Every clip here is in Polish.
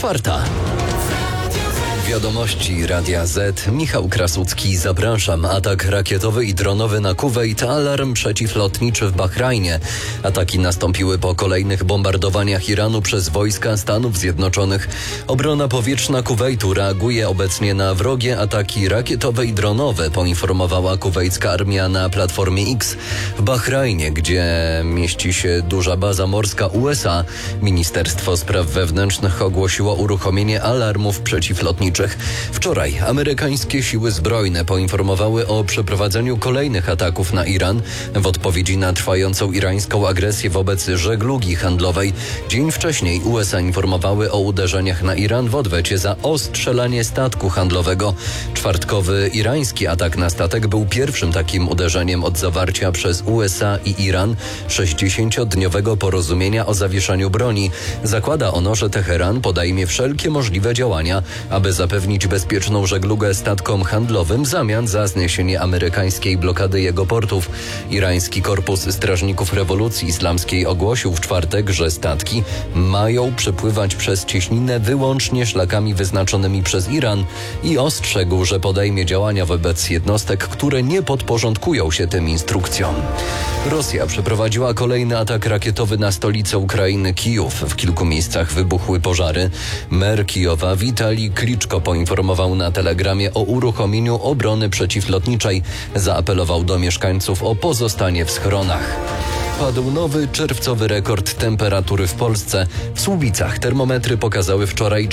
4. Wiadomości Radia Z. Michał Krasucki, zapraszam. Atak rakietowy i dronowy na Kuwejt, alarm przeciwlotniczy w Bahrajnie. Ataki nastąpiły po kolejnych bombardowaniach Iranu przez wojska Stanów Zjednoczonych. Obrona powietrzna Kuwejtu reaguje obecnie na wrogie ataki rakietowe i dronowe, poinformowała kuwejcka armia na platformie X. W Bahrajnie, gdzie mieści się duża baza morska USA, Ministerstwo Spraw Wewnętrznych ogłosiło uruchomienie alarmów przeciwlotniczych. Wczoraj amerykańskie siły zbrojne poinformowały o przeprowadzeniu kolejnych ataków na Iran w odpowiedzi na trwającą irańską agresję wobec żeglugi handlowej. Dzień wcześniej USA informowały o uderzeniach na Iran w odwecie za ostrzelanie statku handlowego. Czwartkowy irański atak na statek był pierwszym takim uderzeniem od zawarcia przez USA i Iran 60-dniowego porozumienia o zawieszaniu broni. Zakłada ono, że Teheran podejmie wszelkie możliwe działania, aby zapewnić bezpieczną żeglugę statkom handlowym w zamian za zniesienie amerykańskiej blokady jego portów. Irański Korpus Strażników Rewolucji Islamskiej ogłosił w czwartek, że statki mają przepływać przez cieśninę wyłącznie szlakami wyznaczonymi przez Iran i ostrzegł, że podejmie działania wobec jednostek, które nie podporządkują się tym instrukcjom. Rosja przeprowadziła kolejny atak rakietowy na stolicę Ukrainy, Kijów. W kilku miejscach wybuchły pożary. Mer Kijowa Witalij Kliczko poinformował na Telegramie o uruchomieniu obrony przeciwlotniczej. Zaapelował do mieszkańców o pozostanie w schronach. Padł nowy czerwcowy rekord temperatury w Polsce. W Słubicach termometry pokazały wczoraj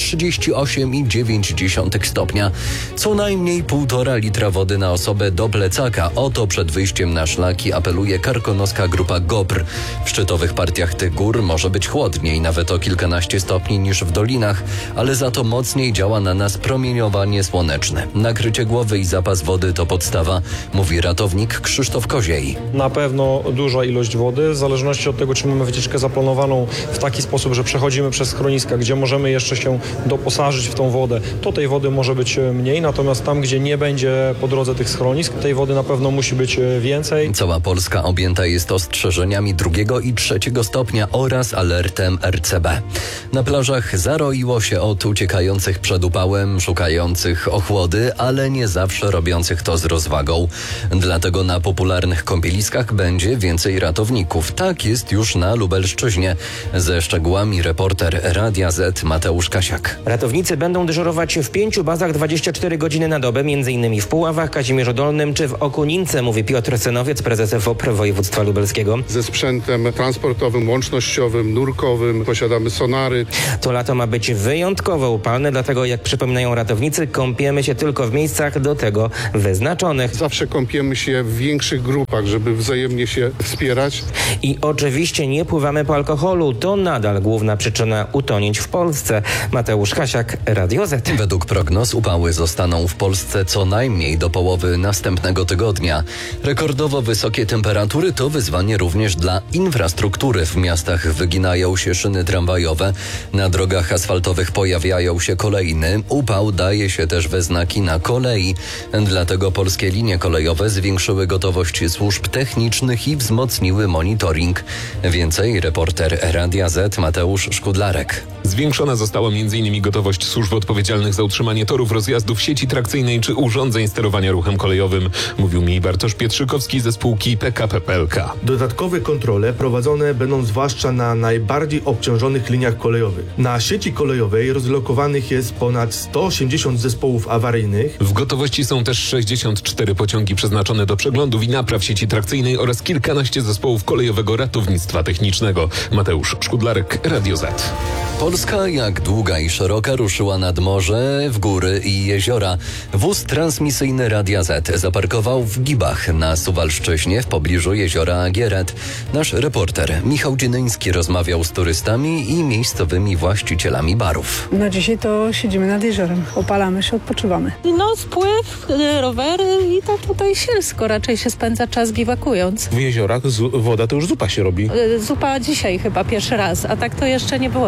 38,9 stopnia. Co najmniej 1,5 litra wody na osobę do plecaka. O to przed wyjściem na szlaki apeluje karkonoska grupa GOPR. W szczytowych partiach tych gór może być chłodniej, nawet o kilkanaście stopni niż w dolinach, ale za to mocniej działa na nas promieniowanie słoneczne. Nakrycie głowy i zapas wody to podstawa, mówi ratownik Krzysztof Koziej. Na pewno duża ilość wody, w zależności od tego, czy mamy wycieczkę zaplanowaną w taki sposób, że przechodzimy przez schroniska, gdzie możemy jeszcze się doposażyć w tą wodę, to tej wody może być mniej, natomiast tam, gdzie nie będzie po drodze tych schronisk, tej wody na pewno musi być więcej. Cała Polska objęta jest ostrzeżeniami 2. i 3. stopnia oraz alertem RCB. Na plażach zaroiło się od uciekających przed upałem, szukających ochłody, ale nie zawsze robiących to z rozwagą. Dlatego na popularnych kąpieliskach będzie więcej ratowników. Tak jest już na Lubelszczyźnie. Ze szczegółami reporter Radia Z Mateusz Kasiak. Ratownicy będą dyżurować w 5 bazach 24 godziny na dobę, m.in. w Puławach, Kazimierzu Dolnym czy w Okunince, mówi Piotr Synowiec, prezes WOPR województwa lubelskiego. Ze sprzętem transportowym, łącznościowym, nurkowym, posiadamy sonary. To lato ma być wyjątkowo upalne, dlatego jak przypominają ratownicy, kąpiemy się tylko w miejscach do tego wyznaczonych. Zawsze kąpiemy się w większych grupach, żeby wzajemnie się wspierać. I oczywiście nie pływamy po alkoholu. To nadal główna przyczyna utonięć w Polsce. Mateusz Kasiak, Radio Z. Według prognoz upały zostaną w Polsce co najmniej do połowy następnego tygodnia. Rekordowo wysokie temperatury to wyzwanie również dla infrastruktury. W miastach wyginają się szyny tramwajowe, na drogach asfaltowych pojawiają się kolejny. Upał daje się też we znaki na kolei. Dlatego polskie linie kolejowe zwiększyły gotowość służb technicznych i wzmocniły monitoring. Więcej reporter Radia Z Mateusz Szkudlarek. Zwiększona została m.in. gotowość służb odpowiedzialnych za utrzymanie torów rozjazdów, sieci trakcyjnej czy urządzeń sterowania ruchem kolejowym, mówił mi Bartosz Pietrzykowski ze spółki PKP PLK. Dodatkowe kontrole prowadzone będą zwłaszcza na najbardziej obciążonych liniach kolejowych. Na sieci kolejowej rozlokowanych jest ponad 180 zespołów awaryjnych. W gotowości są też 64 pociągi przeznaczone do przeglądów i napraw sieci trakcyjnej oraz kilkanaście zespołów kolejowego ratownictwa technicznego. Mateusz Szkudlarek, Radio Z. Polska jak długa i szeroka ruszyła nad morze, w góry i jeziora. Wóz transmisyjny Radia Z zaparkował w Gibach na Suwalszczyźnie w pobliżu jeziora Gieret. Nasz reporter Michał Dzinyński rozmawiał z turystami i miejscowymi właścicielami barów. No dzisiaj to siedzimy nad jeziorem, opalamy się, odpoczywamy. No spływ, rowery i tak tutaj sielsko raczej się spędza czas biwakując. W jeziorach woda to już zupa się robi. Zupa dzisiaj chyba pierwszy raz, a tak to jeszcze nie było taka ciepła.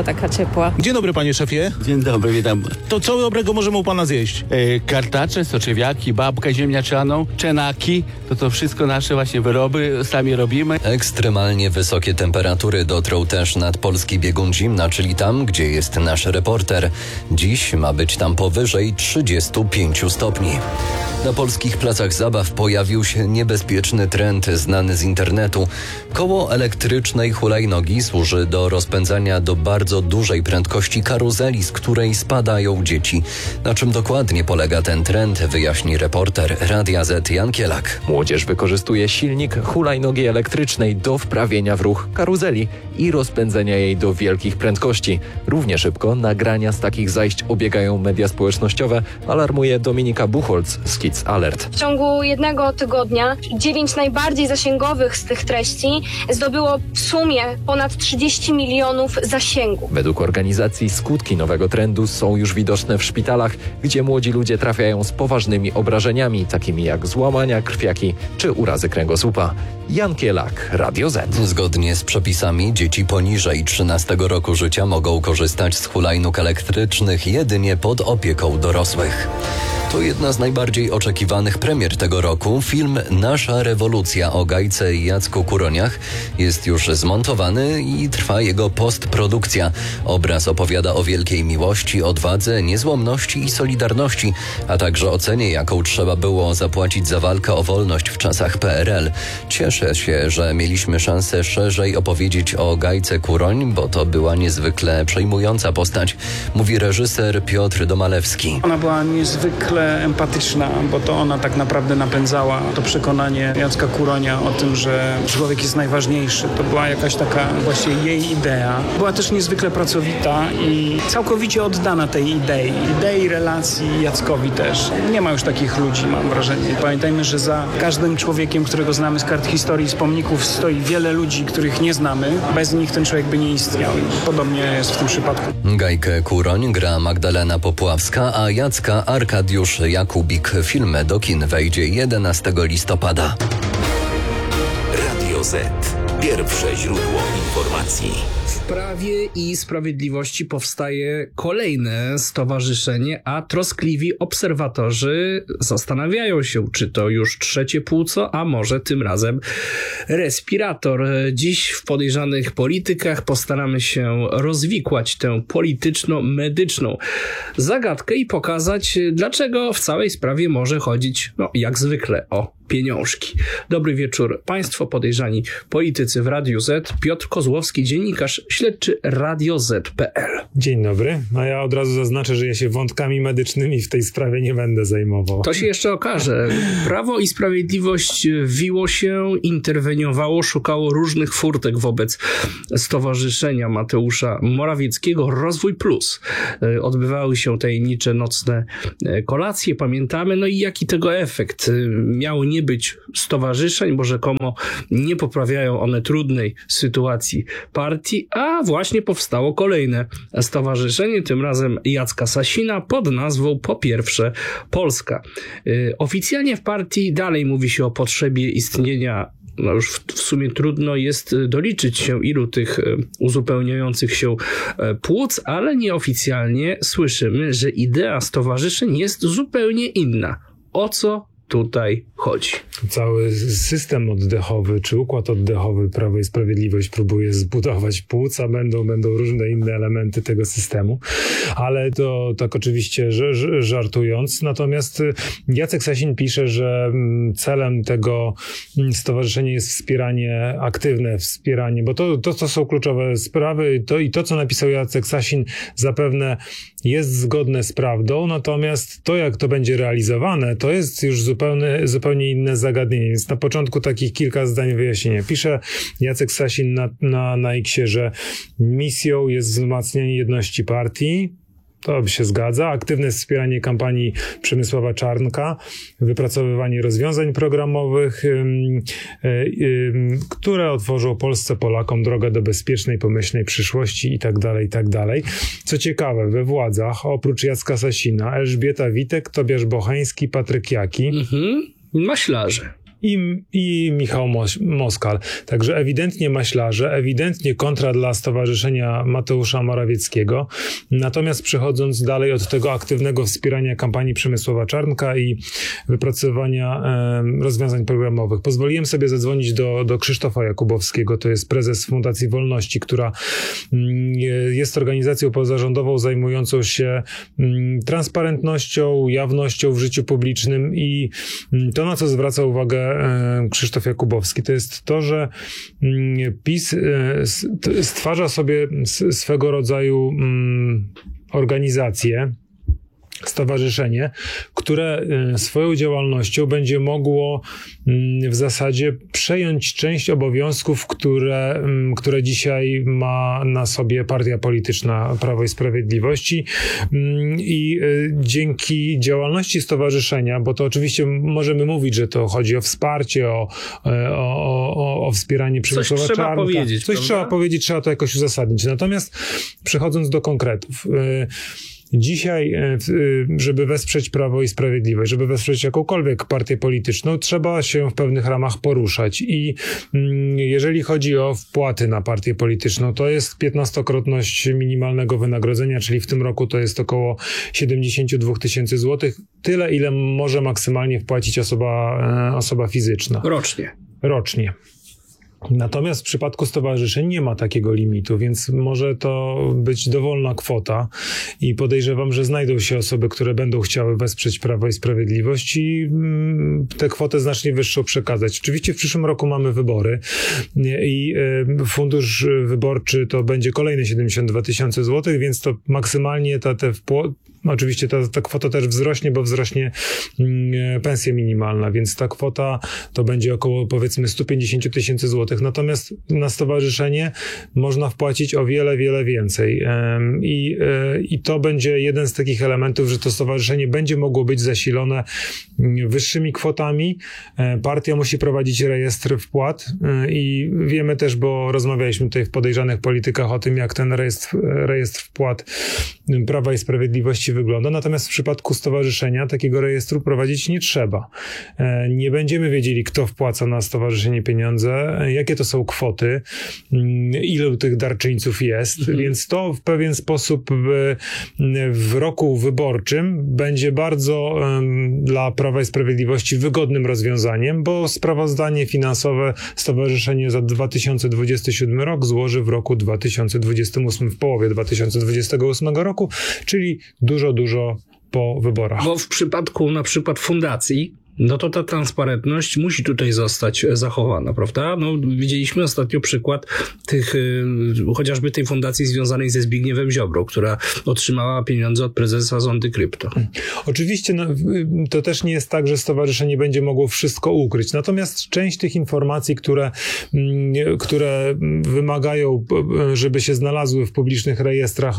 ciepła. Dzień dobry, panie szefie. Dzień dobry, witam. To co dobrego możemy u pana zjeść? Kartacze, soczewiaki, babkę ziemniaczaną, czenaki, to wszystko nasze właśnie wyroby, sami robimy. Ekstremalnie wysokie temperatury dotrą też nad polski biegun zimna, czyli tam, gdzie jest nasz reporter. Dziś ma być tam powyżej 35 stopni. Na polskich placach zabaw pojawił się niebezpieczny trend znany z internetu. Koło elektrycznej hulajnogi służy do rozpędzania do bardzo dużej prędkości karuzeli, z której spadają dzieci. Na czym dokładnie polega ten trend, wyjaśni reporter Radia Z Jan Kielak. Młodzież wykorzystuje silnik hulajnogi elektrycznej do wprawienia w ruch karuzeli i rozpędzenia jej do wielkich prędkości. Równie szybko nagrania z takich zajść obiegają media społecznościowe, alarmuje Dominika Buchholz z Kids Alert. W ciągu jednego tygodnia 9 najbardziej zasięgowych z tych treści zdobyło w sumie ponad 30 milionów zasięgów. Według organizacji skutki nowego trendu są już widoczne w szpitalach, gdzie młodzi ludzie trafiają z poważnymi obrażeniami, takimi jak złamania krwiaki czy urazy kręgosłupa. Jan Kielak, Radio Z. Zgodnie z przepisami dzieci poniżej 13 roku życia mogą korzystać z hulajnóg elektrycznych jedynie pod opieką dorosłych. To jedna z najbardziej oczekiwanych premier tego roku. Film Nasza rewolucja o Gajce i Jacku Kuroniach jest już zmontowany i trwa jego postprodukcja. Obraz opowiada o wielkiej miłości, odwadze, niezłomności i solidarności, a także o cenie, jaką trzeba było zapłacić za walkę o wolność w czasach PRL. Cieszę się, że mieliśmy szansę szerzej opowiedzieć o Gajce Kuroń, bo to była niezwykle przejmująca postać, mówi reżyser Piotr Domalewski. Ona była niezwykle empatyczna, bo to ona tak naprawdę napędzała to przekonanie Jacka Kuronia o tym, że człowiek jest najważniejszy. To była jakaś taka właśnie jej idea. Była też niezwykle pracowita i całkowicie oddana tej idei relacji Jackowi też. Nie ma już takich ludzi, mam wrażenie. Pamiętajmy, że za każdym człowiekiem, którego znamy z kart historii, z pomników, stoi wiele ludzi, których nie znamy. Bez nich ten człowiek by nie istniał. I podobnie jest w tym przypadku. Gajkę Kuroń gra Magdalena Popławska, a Jacka Arkadiusz Jakubik. Film do kin wejdzie 11 listopada. Radio Z. Pierwsze źródło informacji. W Prawie i Sprawiedliwości powstaje kolejne stowarzyszenie, a troskliwi obserwatorzy zastanawiają się, czy to już trzecie płuco, a może tym razem respirator. Dziś w Podejrzanych Politykach postaramy się rozwikłać tę polityczno-medyczną zagadkę i pokazać, dlaczego w całej sprawie może chodzić, jak zwykle, o pieniążki. Dobry wieczór Państwo podejrzani politycy w Radiu Z. Piotr Kozłowski, dziennikarz śledczy Radio Z.pl. Dzień dobry. No ja od razu zaznaczę, że ja się wątkami medycznymi w tej sprawie nie będę zajmował. To się jeszcze okaże. Prawo i Sprawiedliwość wiło się, interweniowało, szukało różnych furtek wobec Stowarzyszenia Mateusza Morawieckiego Rozwój Plus. Odbywały się tajemnicze nocne kolacje, pamiętamy. No i jaki tego efekt? Miało nie być stowarzyszeń, bo rzekomo nie poprawiają one trudnej sytuacji partii, a właśnie powstało kolejne stowarzyszenie, tym razem Jacka Sasina pod nazwą Po Pierwsze Polska. Oficjalnie w partii dalej mówi się o potrzebie istnienia, już w sumie trudno jest doliczyć się ilu tych uzupełniających się płuc, ale nieoficjalnie słyszymy, że idea stowarzyszeń jest zupełnie inna. O co tutaj chodzi? Cały system oddechowy, czy układ oddechowy Prawo i Sprawiedliwość próbuje zbudować płuca, będą różne inne elementy tego systemu, ale to tak oczywiście żartując. Natomiast Jacek Sasin pisze, że celem tego stowarzyszenia jest aktywne wspieranie, bo to są kluczowe sprawy i to, co napisał Jacek Sasin, zapewne jest zgodne z prawdą, natomiast to, jak to będzie realizowane, to jest już zupełnie inne zagadnienie. Więc na początku takich kilka zdań wyjaśnienia. Pisze Jacek Sasin na X-ie, że misją jest wzmacnianie jedności partii. To się zgadza. Aktywne wspieranie kampanii Przemysława Czarnka, wypracowywanie rozwiązań programowych, które otworzą Polsce, Polakom drogę do bezpiecznej, pomyślnej przyszłości i tak dalej. Co ciekawe, we władzach oprócz Jacka Sasina Elżbieta Witek, Tobiasz Bocheński, Patryk Jaki. Maślarze. i Michał Moskal. Także ewidentnie maślarze, ewidentnie kontra dla Stowarzyszenia Mateusza Morawieckiego. Natomiast przechodząc dalej od tego aktywnego wspierania kampanii Przemysława Czarnka i wypracowania rozwiązań programowych, pozwoliłem sobie zadzwonić do Krzysztofa Jakubowskiego, to jest prezes Fundacji Wolności, która jest organizacją pozarządową zajmującą się transparentnością, jawnością w życiu publicznym i to, na co zwraca uwagę Krzysztof Jakubowski, to jest to, że PiS stwarza sobie swego rodzaju organizację, stowarzyszenie, które swoją działalnością będzie mogło w zasadzie przejąć część obowiązków, które dzisiaj ma na sobie partia polityczna Prawo i Sprawiedliwość i dzięki działalności stowarzyszenia, bo to oczywiście możemy mówić, że to chodzi o wsparcie, o wspieranie Przemysława Czarnka. Coś trzeba powiedzieć, trzeba to jakoś uzasadnić. Natomiast przechodząc do konkretów, dzisiaj, żeby wesprzeć Prawo i Sprawiedliwość, żeby wesprzeć jakąkolwiek partię polityczną, trzeba się w pewnych ramach poruszać. I jeżeli chodzi o wpłaty na partię polityczną, to jest 15-krotność minimalnego wynagrodzenia, czyli w tym roku to jest około 72 000 złotych. Tyle, ile może maksymalnie wpłacić osoba fizyczna. Rocznie. Natomiast w przypadku stowarzyszeń nie ma takiego limitu, więc może to być dowolna kwota i podejrzewam, że znajdą się osoby, które będą chciały wesprzeć Prawo i Sprawiedliwość i tę kwotę znacznie wyższą przekazać. Oczywiście w przyszłym roku mamy wybory i fundusz wyborczy to będzie kolejne 72 000 złotych, więc to maksymalnie oczywiście ta kwota też wzrośnie, bo wzrośnie pensja minimalna, więc ta kwota to będzie około powiedzmy 150 000 złotych. Natomiast na stowarzyszenie można wpłacić o wiele, wiele więcej. I to będzie jeden z takich elementów, że to stowarzyszenie będzie mogło być zasilone wyższymi kwotami. Partia musi prowadzić rejestr wpłat i wiemy też, bo rozmawialiśmy tutaj w Podejrzanych Politykach o tym, jak ten rejestr wpłat Prawa i Sprawiedliwości wygląda. Natomiast w przypadku stowarzyszenia takiego rejestru prowadzić nie trzeba. Nie będziemy wiedzieli, kto wpłaca na stowarzyszenie pieniądze, jakie to są kwoty, ilu tych darczyńców jest, więc to w pewien sposób w roku wyborczym będzie bardzo dla Prawa i Sprawiedliwości wygodnym rozwiązaniem, bo sprawozdanie finansowe stowarzyszenie za 2027 rok złoży w roku 2028, w połowie 2028 roku, czyli dużo po wyborach. Bo w przypadku na przykład fundacji, no to ta transparentność musi tutaj zostać zachowana, prawda? No, widzieliśmy ostatnio przykład chociażby tej fundacji związanej ze Zbigniewem Ziobrą, która otrzymała pieniądze od prezesa Zondy Krypto. Oczywiście to też nie jest tak, że stowarzyszenie będzie mogło wszystko ukryć. Natomiast część tych informacji, które wymagają, żeby się znalazły w publicznych rejestrach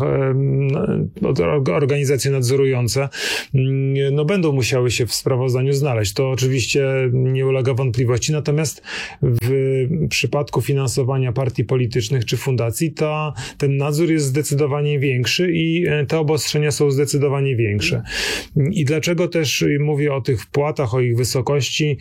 organizacje nadzorujące, no będą musiały się w sprawozdaniu znaleźć. To oczywiście nie ulega wątpliwości, natomiast w przypadku finansowania partii politycznych czy fundacji ten nadzór jest zdecydowanie większy i te obostrzenia są zdecydowanie większe. I dlaczego też mówię o tych wpłatach, o ich wysokości,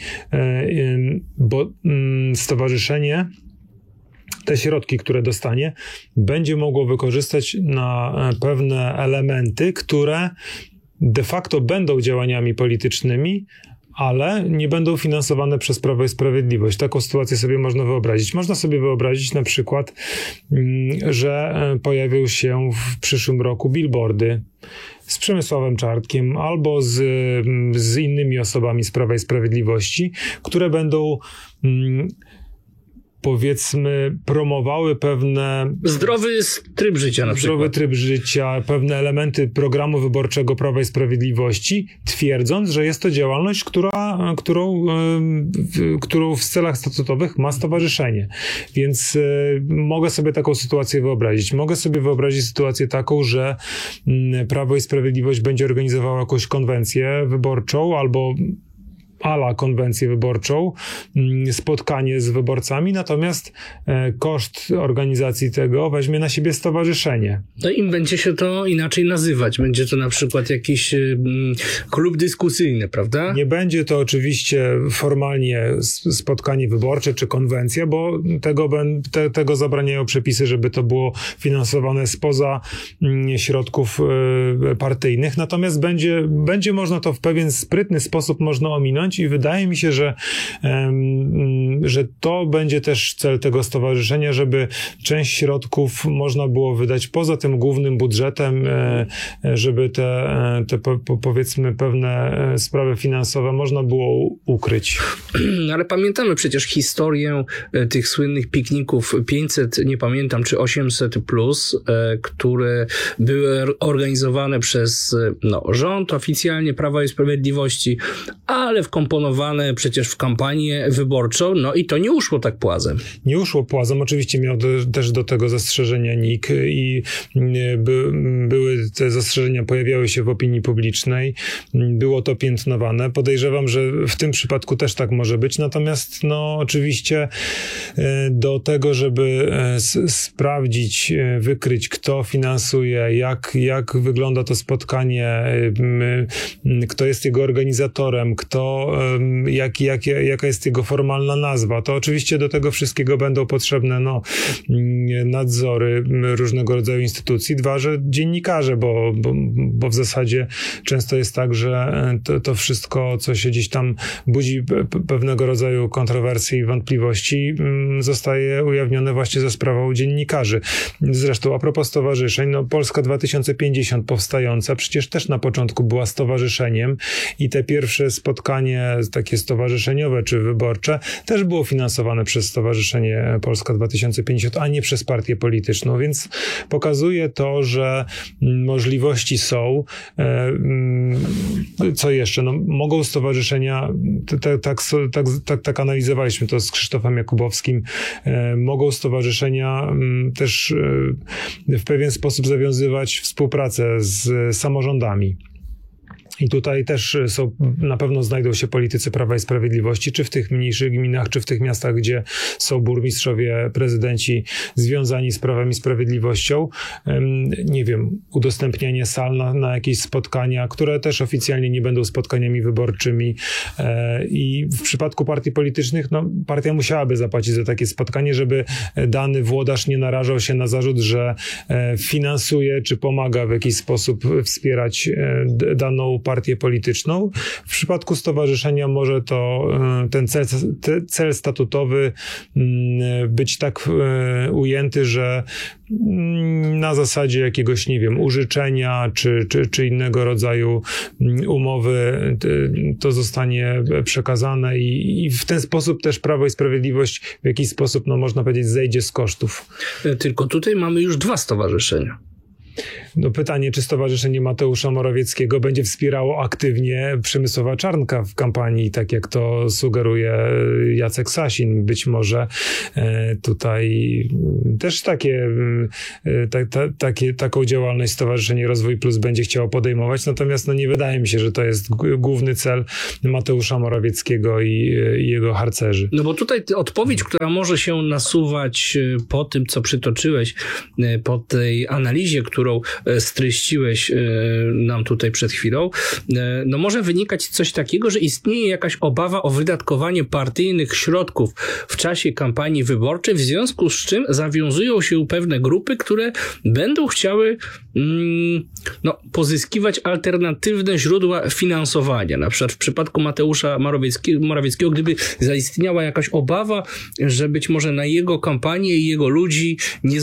bo stowarzyszenie te środki, które dostanie, będzie mogło wykorzystać na pewne elementy, które de facto będą działaniami politycznymi, ale nie będą finansowane przez Prawo i Sprawiedliwość. Taką sytuację sobie można wyobrazić. Można sobie wyobrazić na przykład, że pojawią się w przyszłym roku billboardy z Przemysławem Czarnkiem albo z innymi osobami z Prawa i Sprawiedliwości, które będą powiedzmy promowały pewne... Zdrowy tryb życia na przykład. Zdrowy tryb życia, pewne elementy programu wyborczego Prawa i Sprawiedliwości, twierdząc, że jest to działalność, którą w celach statutowych ma stowarzyszenie. Więc mogę sobie taką sytuację wyobrazić. Mogę sobie wyobrazić sytuację taką, że Prawo i Sprawiedliwość będzie organizowało jakąś konwencję wyborczą albo a la konwencję wyborczą, spotkanie z wyborcami, natomiast koszt organizacji tego weźmie na siebie stowarzyszenie. No i będzie się to inaczej nazywać. Będzie to na przykład jakiś klub dyskusyjny, prawda? Nie będzie to oczywiście formalnie spotkanie wyborcze czy konwencja, bo tego zabraniają przepisy, żeby to było finansowane spoza środków partyjnych. Natomiast będzie można to w pewien sprytny sposób można ominąć i wydaje mi się, że to będzie też cel tego stowarzyszenia, żeby część środków można było wydać poza tym głównym budżetem, żeby te powiedzmy pewne sprawy finansowe można było ukryć. Ale pamiętamy przecież historię tych słynnych pikników 500, nie pamiętam, czy 800+, które były organizowane przez rząd oficjalnie Prawa i Sprawiedliwości, ale wkomponowane przecież w kampanię wyborczą, i to nie uszło tak płazem. Nie uszło płazem. Oczywiście miał też do tego zastrzeżenia NIK i były te zastrzeżenia, pojawiały się w opinii publicznej. Było to piętnowane. Podejrzewam, że w tym przypadku też tak może być. Natomiast oczywiście do tego, żeby sprawdzić, wykryć, kto finansuje, jak wygląda to spotkanie, kto jest jego organizatorem, jaka jest jego formalna nazwa, to oczywiście do tego wszystkiego będą potrzebne nadzory różnego rodzaju instytucji. Dwa, że dziennikarze, bo w zasadzie często jest tak, że to wszystko, co się gdzieś tam budzi pewnego rodzaju kontrowersji i wątpliwości, zostaje ujawnione właśnie za sprawą dziennikarzy. Zresztą a propos stowarzyszeń, Polska 2050 powstająca przecież też na początku była stowarzyszeniem i te pierwsze spotkanie takie stowarzyszeniowe czy wyborcze też było finansowane przez Stowarzyszenie Polska 2050, a nie przez partię polityczną, więc pokazuje to, że możliwości są. Co jeszcze? Mogą stowarzyszenia, tak analizowaliśmy to z Krzysztofem Jakubowskim, mogą stowarzyszenia też w pewien sposób zawiązywać współpracę z samorządami. I tutaj też na pewno znajdą się politycy Prawa i Sprawiedliwości, czy w tych mniejszych gminach, czy w tych miastach, gdzie są burmistrzowie, prezydenci związani z Prawem i Sprawiedliwością. Nie wiem, udostępnianie sal na jakieś spotkania, które też oficjalnie nie będą spotkaniami wyborczymi. I w przypadku partii politycznych, partia musiałaby zapłacić za takie spotkanie, żeby dany włodarz nie narażał się na zarzut, że finansuje, czy pomaga w jakiś sposób wspierać daną partię polityczną. W przypadku stowarzyszenia może to ten cel statutowy być tak ujęty, że na zasadzie jakiegoś, użyczenia czy innego rodzaju umowy to zostanie przekazane i w ten sposób też Prawo i Sprawiedliwość w jakiś sposób, można powiedzieć, zejdzie z kosztów. Tylko tutaj mamy już 2 stowarzyszenia. Pytanie, czy Stowarzyszenie Mateusza Morawieckiego będzie wspierało aktywnie Przemysława Czarnka w kampanii, tak jak to sugeruje Jacek Sasin. Być może tutaj też taką działalność Stowarzyszenie Rozwój Plus będzie chciało podejmować, natomiast nie wydaje mi się, że to jest główny cel Mateusza Morawieckiego i jego harcerzy. Bo tutaj odpowiedź, która może się nasuwać po tym, co przytoczyłeś, po tej analizie, którą streściłeś nam tutaj przed chwilą, może wynikać coś takiego, że istnieje jakaś obawa o wydatkowanie partyjnych środków w czasie kampanii wyborczej, w związku z czym zawiązują się pewne grupy, które będą chciały pozyskiwać alternatywne źródła finansowania. Na przykład w przypadku Mateusza Morawieckiego, gdyby zaistniała jakaś obawa, że być może na jego kampanię i jego ludzi nie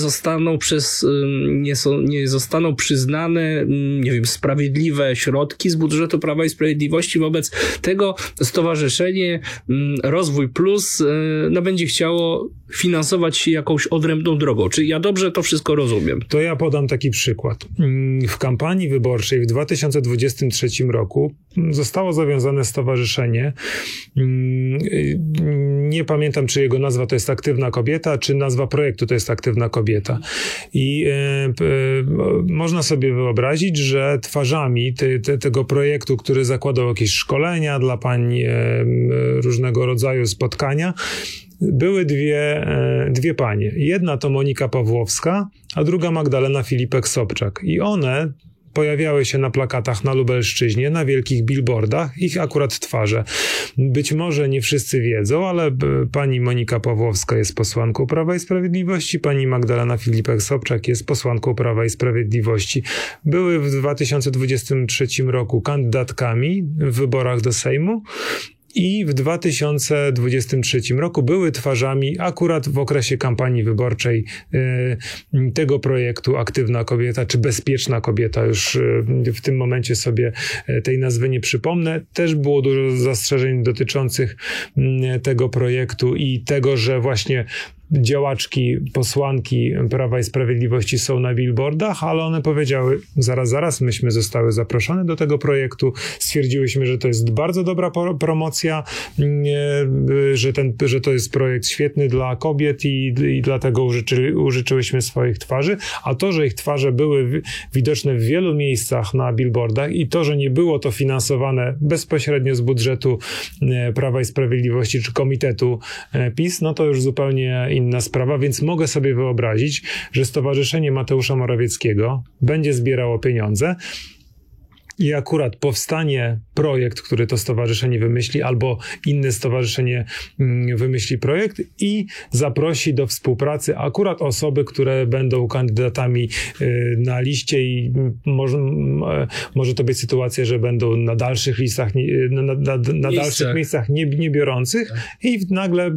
zostaną przyznane, sprawiedliwe środki z budżetu Prawa i Sprawiedliwości. Wobec tego Stowarzyszenie Rozwój Plus będzie chciało finansować się jakąś odrębną drogą. Czy ja dobrze to wszystko rozumiem? To ja podam taki przykład. W kampanii wyborczej w 2023 roku zostało zawiązane stowarzyszenie. Nie pamiętam, czy jego nazwa to jest Aktywna Kobieta, czy nazwa projektu to jest Aktywna Kobieta. I można sobie wyobrazić, że twarzami tego projektu, który zakładał jakieś szkolenia dla pań, różnego rodzaju spotkania, były dwie panie. Jedna to Monika Pawłowska, a druga Magdalena Filipek-Sobczak. I one pojawiały się na plakatach na Lubelszczyźnie, na wielkich billboardach, ich akurat twarze. Być może nie wszyscy wiedzą, ale pani Monika Pawłowska jest posłanką Prawa i Sprawiedliwości, pani Magdalena Filipek-Sobczak jest posłanką Prawa i Sprawiedliwości. Były w 2023 roku kandydatkami w wyborach do Sejmu i w 2023 roku były twarzami akurat w okresie kampanii wyborczej tego projektu Aktywna Kobieta, czy Bezpieczna Kobieta, już w tym momencie sobie tej nazwy nie przypomnę. Też było dużo zastrzeżeń dotyczących tego projektu i tego, że właśnie działaczki, posłanki Prawa i Sprawiedliwości są na billboardach, ale one powiedziały, zaraz, myśmy zostały zaproszone do tego stwierdziłyśmy, że to jest bardzo dobra promocja, że to jest projekt świetny dla kobiet i dlatego użyczyłyśmy swoich twarzy, a to, że ich twarze były widoczne w wielu miejscach na billboardach i to, że nie było to finansowane bezpośrednio z budżetu Prawa i Sprawiedliwości czy Komitetu PiS, no to już zupełnie inna sprawa, więc mogę sobie wyobrazić, że Stowarzyszenie Mateusza Morawieckiego będzie zbierało pieniądze i akurat powstanie projekt, który to stowarzyszenie wymyśli, albo inne stowarzyszenie wymyśli projekt i zaprosi do współpracy akurat osoby, które będą kandydatami na liście i może to być sytuacja, że będą na dalszych listach, na dalszych miejscach nie biorących i nagle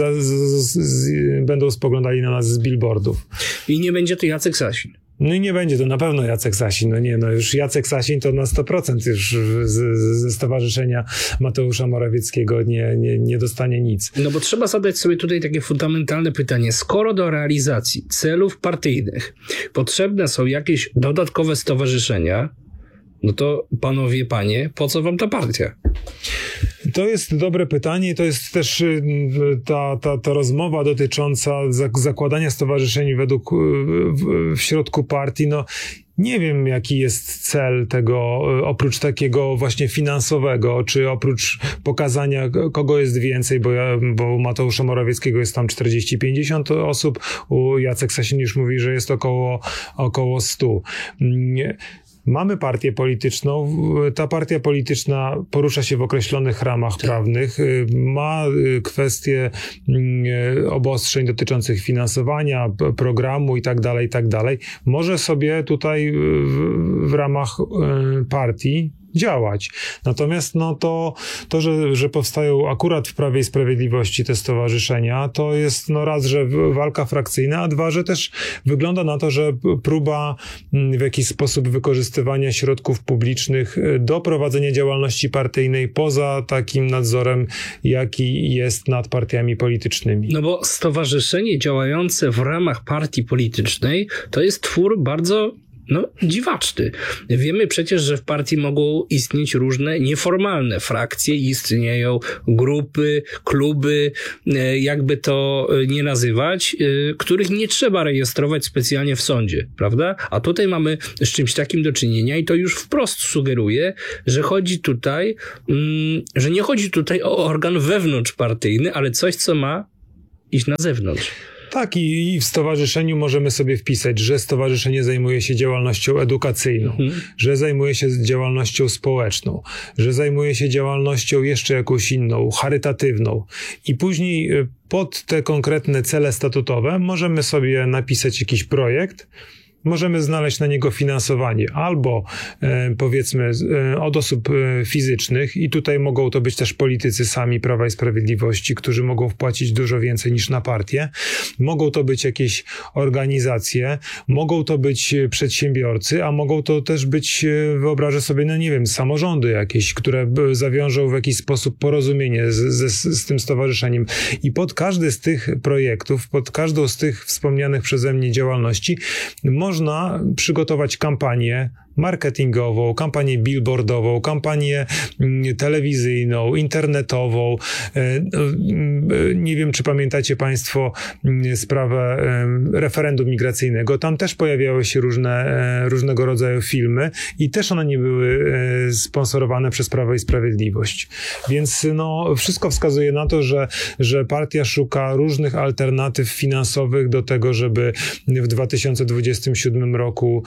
będą spoglądali na nas z billboardów. I nie będzie to Jacek Sasin. No i nie będzie to na pewno Jacek Sasin. Już Jacek Sasin to na 100% już ze Stowarzyszenia Mateusza Morawieckiego nie dostanie nic. No bo trzeba zadać sobie tutaj takie fundamentalne pytanie. Skoro do realizacji celów partyjnych potrzebne są jakieś dodatkowe stowarzyszenia, no to panowie, panie, po co wam ta partia? To jest dobre pytanie. To jest też ta rozmowa dotycząca zakładania stowarzyszeń w środku partii. No, nie wiem, jaki jest cel tego, oprócz takiego właśnie finansowego, czy oprócz pokazania, kogo jest więcej, bo u Mateusza Morawieckiego jest tam 40-50 osób, u Jacek Sasin już mówi, że jest około 100. Mamy partię polityczną. Ta partia polityczna porusza się w określonych ramach prawnych. Ma kwestie obostrzeń dotyczących finansowania, programu i tak dalej. Może sobie tutaj w ramach partii działać. Natomiast to że powstają akurat w Prawie i Sprawiedliwości te stowarzyszenia, to jest raz, że walka frakcyjna, a dwa, że też wygląda na to, że próba w jakiś sposób wykorzystywania środków publicznych do prowadzenia działalności partyjnej poza takim nadzorem, jaki jest nad partiami politycznymi. No bo stowarzyszenie działające w ramach partii politycznej to jest twór bardzo dziwaczny. Wiemy przecież, że w partii mogą istnieć różne nieformalne frakcje, istnieją grupy, kluby, jakby to nie nazywać, których nie trzeba rejestrować specjalnie w sądzie, prawda? A tutaj mamy z czymś takim do czynienia i to już wprost sugeruje, że nie chodzi tutaj o organ wewnątrzpartyjny, ale coś, co ma iść na zewnątrz. Tak, i w stowarzyszeniu możemy sobie wpisać, że stowarzyszenie zajmuje się działalnością edukacyjną, że zajmuje się działalnością społeczną, że zajmuje się działalnością jeszcze jakąś inną, charytatywną. I później pod te konkretne cele statutowe możemy sobie napisać jakiś projekt możemy znaleźć na niego finansowanie albo powiedzmy od osób fizycznych i tutaj mogą to być też politycy sami Prawa i Sprawiedliwości, którzy mogą wpłacić dużo więcej niż na partię. Mogą to być jakieś organizacje, mogą to być przedsiębiorcy, a mogą to też być, wyobrażę sobie, no nie wiem, samorządy jakieś, które zawiążą w jakiś sposób porozumienie z tym stowarzyszeniem. I pod każdy z tych projektów, pod każdą z tych wspomnianych przeze mnie działalności można przygotować kampanię marketingową, kampanię billboardową, kampanię telewizyjną, internetowego. Nie wiem, czy pamiętacie Państwo sprawę referendum migracyjnego. Tam też pojawiały się różnego rodzaju filmy i też one nie były sponsorowane przez Prawo i Sprawiedliwość. Więc no, wszystko wskazuje na to, że partia szuka różnych alternatyw finansowych do tego, żeby w 2027 roku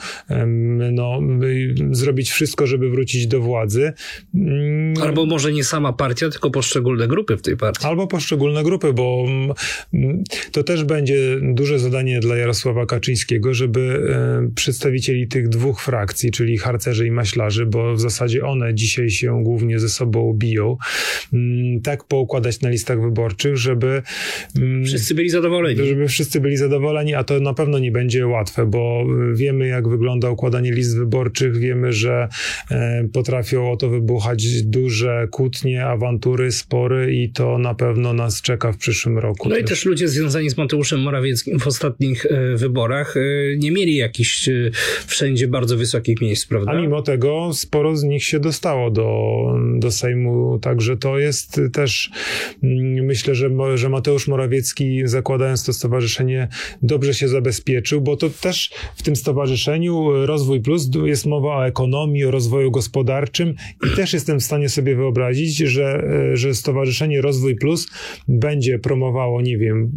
zrobić wszystko, żeby wrócić do władzy. Albo może nie sama partia, tylko poszczególne grupy w tej partii. Albo poszczególne grupy, bo to też będzie duże zadanie dla Jarosława Kaczyńskiego, żeby przedstawicieli tych dwóch frakcji, czyli harcerzy i maślarzy, bo w zasadzie one dzisiaj się głównie ze sobą biją, tak poukładać na listach wyborczych, żeby wszyscy byli zadowoleni. Żeby wszyscy byli zadowoleni, a to na pewno nie będzie łatwe, bo wiemy, jak wygląda układanie list wyborczych, wiemy, że potrafią o to wybuchać duże kłótnie, awantury, spory i to na pewno nas czeka w przyszłym roku. No i też ludzie związani z Mateuszem Morawieckim w ostatnich wyborach nie mieli jakichś wszędzie bardzo wysokich miejsc, prawda? A mimo tego sporo z nich się dostało do Sejmu, także to jest też, myślę, że Mateusz Morawiecki, zakładając to stowarzyszenie, dobrze się zabezpieczył, bo to też w tym stowarzyszeniu Rozwój Plus jest mowa o ekonomii, o rozwoju gospodarczym i też jestem w stanie sobie wyobrazić, że Stowarzyszenie Rozwój Plus będzie promowało, nie wiem,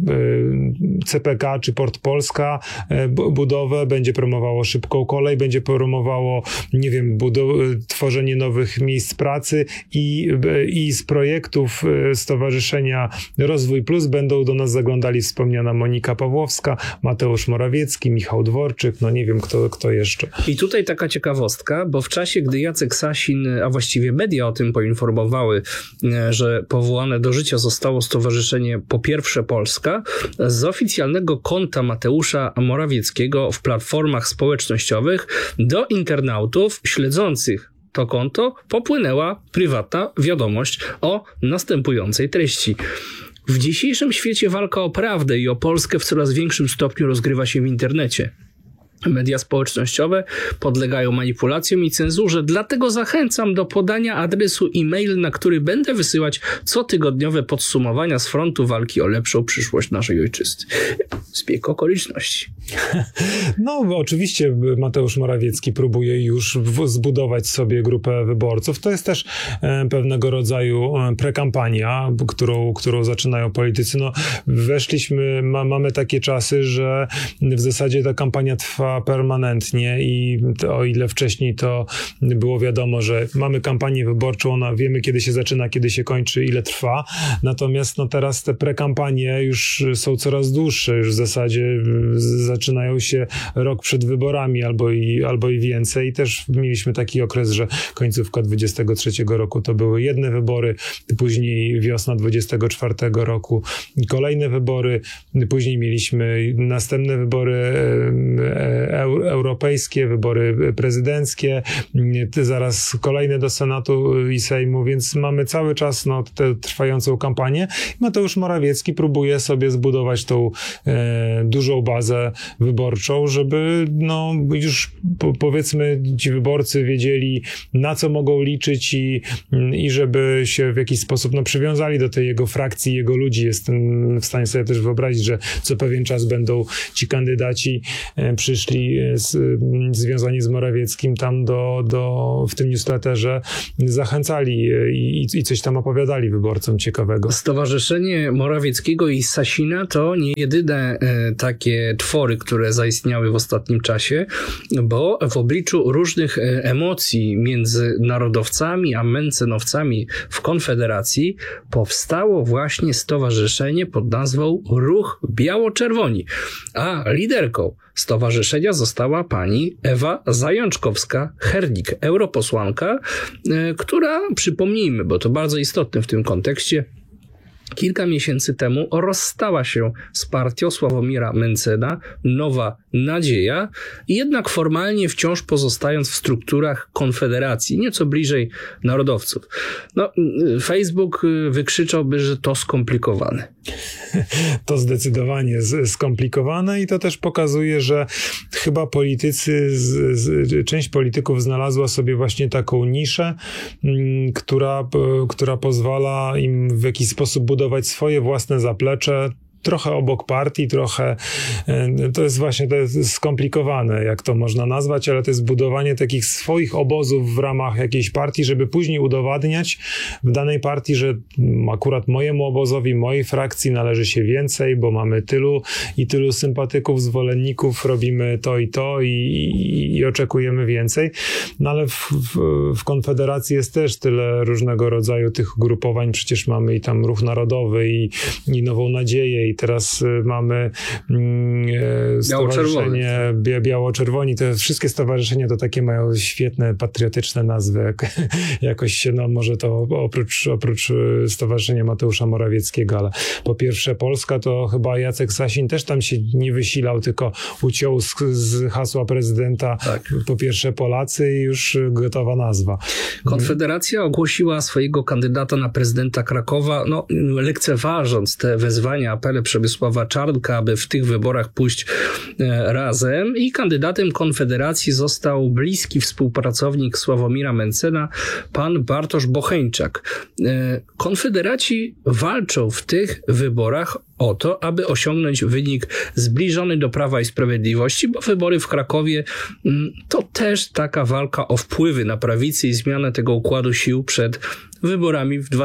CPK czy Port Polska, budowę, będzie promowało szybką kolej, będzie promowało, nie wiem, tworzenie nowych miejsc pracy i z projektów Stowarzyszenia Rozwój Plus będą do nas zaglądali wspomniana Monika Pawłowska, Mateusz Morawiecki, Michał Dworczyk, no nie wiem kto jeszcze. I tutaj taka ciekawostka, bo w czasie, gdy Jacek Sasin, a właściwie media o tym poinformowały, że powołane do życia zostało Stowarzyszenie Po Pierwsze Polska, z oficjalnego konta Mateusza Morawieckiego w platformach społecznościowych do internautów śledzących to konto popłynęła prywatna wiadomość o następującej treści. W dzisiejszym świecie walka o prawdę i o Polskę w coraz większym stopniu rozgrywa się w internecie. Media społecznościowe podlegają manipulacjom i cenzurze, dlatego zachęcam do podania adresu e-mail, na który będę wysyłać cotygodniowe podsumowania z frontu walki o lepszą przyszłość naszej ojczyzny. Zbieg okoliczności. No, bo oczywiście Mateusz Morawiecki próbuje już zbudować sobie grupę wyborców. To jest też pewnego rodzaju prekampania, którą zaczynają politycy. No, weszliśmy, mamy takie czasy, że w zasadzie ta kampania trwa permanentnie i o ile wcześniej to było wiadomo, że mamy kampanię wyborczą, ona wiemy, kiedy się zaczyna, kiedy się kończy, ile trwa. Natomiast no teraz te prekampanie już są coraz dłuższe. Już w zasadzie zaczynają się rok przed wyborami albo i więcej. I też mieliśmy taki okres, że końcówka 23 roku to były jedne wybory, później wiosna 24 roku kolejne wybory, później mieliśmy następne wybory europejskie, wybory prezydenckie, zaraz kolejne do Senatu i Sejmu, więc mamy cały czas tę trwającą kampanię. Mateusz Morawiecki próbuje sobie zbudować tą dużą bazę wyborczą, żeby już powiedzmy ci wyborcy wiedzieli, na co mogą liczyć i żeby się w jakiś sposób przywiązali do tej jego frakcji, jego ludzi. Jestem w stanie sobie też wyobrazić, że co pewien czas będą ci kandydaci przyszli związani z Morawieckim tam w tym newsletterze zachęcali i coś tam opowiadali wyborcom ciekawego. Stowarzyszenie Morawieckiego i Sasina to nie jedyne takie twory, które zaistniały w ostatnim czasie, bo w obliczu różnych emocji między narodowcami a mencenowcami w Konfederacji powstało właśnie stowarzyszenie pod nazwą Ruch Biało-Czerwoni, a liderką stowarzyszenia została pani Ewa Zajączkowska-Hernik, europosłanka, która, przypomnijmy, bo to bardzo istotne w tym kontekście, kilka miesięcy temu rozstała się z partią Sławomira Mentzena, Nowa Nadzieja, jednak formalnie wciąż pozostając w strukturach Konfederacji, nieco bliżej narodowców. No, Facebook wykrzyczałby, że to skomplikowane. To zdecydowanie skomplikowane i to też pokazuje, że chyba politycy, część polityków znalazła sobie właśnie taką niszę, która pozwala im w jakiś sposób budować swoje własne zaplecze, trochę obok partii, trochę, to jest skomplikowane, jak to można nazwać, ale to jest budowanie takich swoich obozów w ramach jakiejś partii, żeby później udowadniać w danej partii, że akurat mojemu obozowi, mojej frakcji należy się więcej, bo mamy tylu i tylu sympatyków, zwolenników, robimy to i oczekujemy więcej. No ale w Konfederacji jest też tyle różnego rodzaju tych ugrupowań, przecież mamy i tam Ruch Narodowy i Nową Nadzieję, i teraz mamy stowarzyszenie Biało-Czerwoni. Te wszystkie stowarzyszenia to takie mają świetne, patriotyczne nazwy. Jakoś może to oprócz Stowarzyszenia Mateusza Morawieckiego, ale po pierwsze Polska, to chyba Jacek Sasin też tam się nie wysilał, tylko uciął z hasła prezydenta po pierwsze Polacy i już gotowa nazwa. Konfederacja ogłosiła swojego kandydata na prezydenta Krakowa, lekceważąc te wezwania, apele Przemysława Czarnka, aby w tych wyborach pójść razem, i kandydatem Konfederacji został bliski współpracownik Sławomira Mentzena, pan Bartosz Bocheńczak. Konfederaci walczą w tych wyborach o to, aby osiągnąć wynik zbliżony do Prawa i Sprawiedliwości, bo wybory w Krakowie to też taka walka o wpływy na prawicę i zmianę tego układu sił przed wyborami w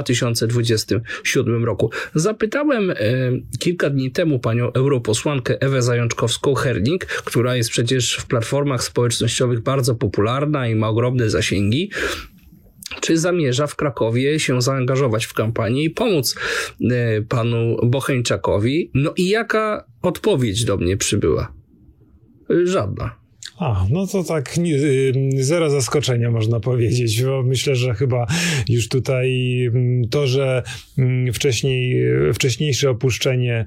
2027 roku. Zapytałem kilka dni temu panią europosłankę Ewę Zajączkowską-Hernik, która jest przecież w platformach społecznościowych bardzo popularna i ma ogromne zasięgi, czy zamierza w Krakowie się zaangażować w kampanię i pomóc panu Bocheńczakowi. No i jaka odpowiedź do mnie przybyła? Żadna. No to tak zero zaskoczenia, można powiedzieć, bo myślę, że chyba już tutaj to, że wcześniejsze opuszczenie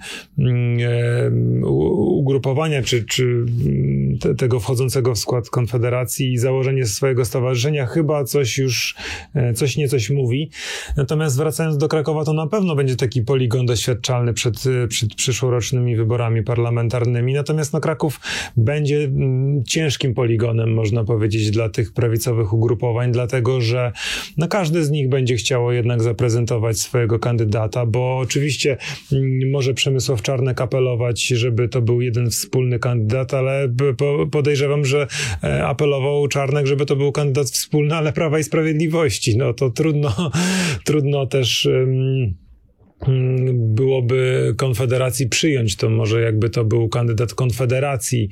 ugrupowania, czy tego wchodzącego w skład Konfederacji i założenie swojego stowarzyszenia chyba coś mówi. Natomiast wracając do Krakowa, to na pewno będzie taki poligon doświadczalny przed przyszłorocznymi wyborami parlamentarnymi. Natomiast Kraków będzie ciężkim poligonem, można powiedzieć, dla tych prawicowych ugrupowań, dlatego że każdy z nich będzie chciało jednak zaprezentować swojego kandydata, bo oczywiście może Przemysław Czarnek apelować, żeby to był jeden wspólny kandydat, ale podejrzewam, że apelował Czarnek, żeby to był kandydat wspólny, ale Prawa i Sprawiedliwości. To trudno też byłoby Konfederacji przyjąć to, może jakby to był kandydat Konfederacji,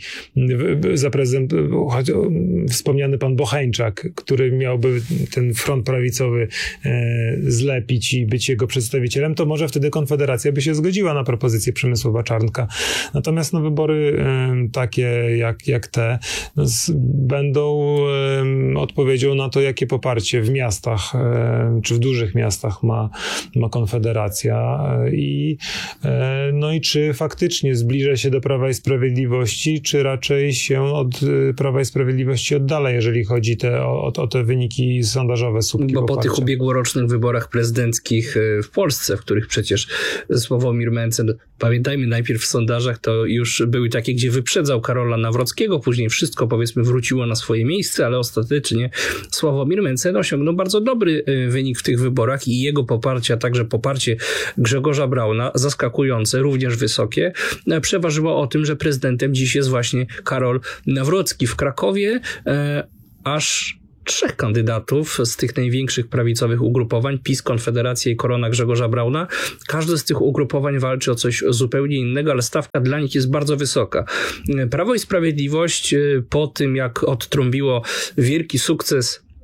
wspomniany pan Bocheńczak, który miałby ten front prawicowy zlepić i być jego przedstawicielem, to może wtedy Konfederacja by się zgodziła na propozycję Przemysława Czarnka. Natomiast wybory takie jak te będą odpowiedzią na to, jakie poparcie w miastach, czy w dużych miastach ma Konfederacja. I czy faktycznie zbliża się do Prawa i Sprawiedliwości, czy raczej się od Prawa i Sprawiedliwości oddala, jeżeli chodzi o te wyniki sondażowe, słupki Bo poparcia. po tych ubiegłorocznych wyborach prezydenckich w Polsce, w których przecież Sławomir Mentzen, pamiętajmy, najpierw w sondażach to już były takie, gdzie wyprzedzał Karola Nawrockiego, później wszystko, powiedzmy, wróciło na swoje miejsce, ale ostatecznie Sławomir Mentzen osiągnął bardzo dobry wynik w tych wyborach i jego poparcie, a także poparcie Grzegorza Brauna, zaskakujące, również wysokie, przeważyło o tym, że prezydentem dziś jest właśnie Karol Nawrocki. W Krakowie aż 3 kandydatów z tych największych prawicowych ugrupowań, PiS, Konfederacja i Korona Grzegorza Brauna. Każde z tych ugrupowań walczy o coś zupełnie innego, ale stawka dla nich jest bardzo wysoka. Prawo i Sprawiedliwość po tym, jak odtrąbiło wielki sukces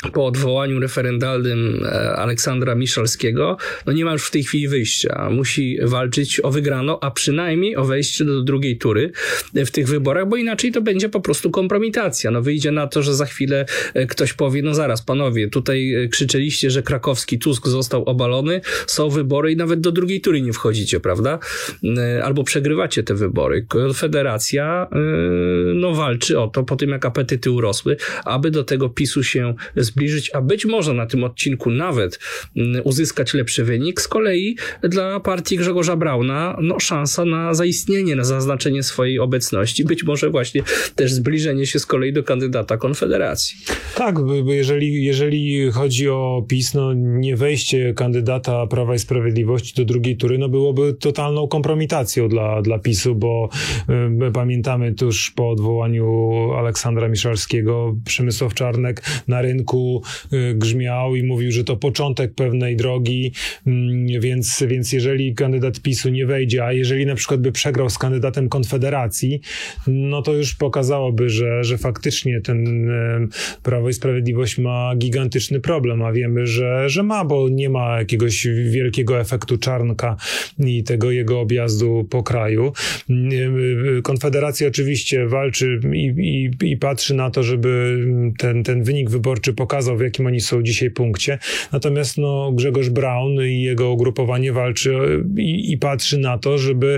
po odwołaniu referendalnym Aleksandra Miszalskiego, no nie ma już w tej chwili wyjścia. Musi walczyć o wygraną, a przynajmniej o wejście do drugiej tury w tych wyborach, bo inaczej to będzie po prostu kompromitacja. No wyjdzie na to, że za chwilę ktoś powie, no zaraz panowie, tutaj krzyczeliście, że krakowski Tusk został obalony, są wybory i nawet do drugiej tury nie wchodzicie, prawda? Albo przegrywacie te wybory. Konfederacja no walczy o to, po tym jak apetyty urosły, aby do tego PiS-u się zbliżyć, a być może na tym odcinku nawet uzyskać lepszy wynik. Z kolei dla partii Grzegorza Brauna no, szansa na zaistnienie, na zaznaczenie swojej obecności. Być może właśnie też zbliżenie się z kolei do kandydata Konfederacji. Tak, bo jeżeli chodzi o PiS, no nie wejście kandydata Prawa i Sprawiedliwości do drugiej tury, no byłoby totalną kompromitacją dla PiS-u, bo pamiętamy tuż po odwołaniu Aleksandra Miszalskiego Przemysław Czarnek na rynku grzmiał i mówił, że to początek pewnej drogi, więc jeżeli kandydat PiS-u nie wejdzie, a jeżeli na przykład by przegrał z kandydatem Konfederacji, no to już pokazałoby, że faktycznie ten Prawo i Sprawiedliwość ma gigantyczny problem, a wiemy, że ma, bo nie ma jakiegoś wielkiego efektu Czarnka i tego jego objazdu po kraju. Konfederacja oczywiście walczy i patrzy na to, żeby ten wynik wyborczy pokazał, w jakim oni są dzisiaj punkcie. Natomiast no, Grzegorz Braun i jego ugrupowanie walczy i patrzy na to, żeby